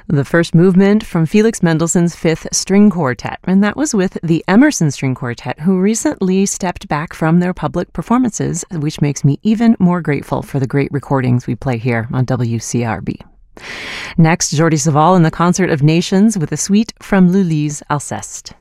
The first movement from Felix Mendelssohn's Fifth String Quartet, and that was with the Emerson String Quartet, who recently stepped back from their public performances, which makes me even more grateful for the great recordings we play here on WCRB. Next, Jordi Savall and the Concert of Nations with a suite from Lully's Alceste.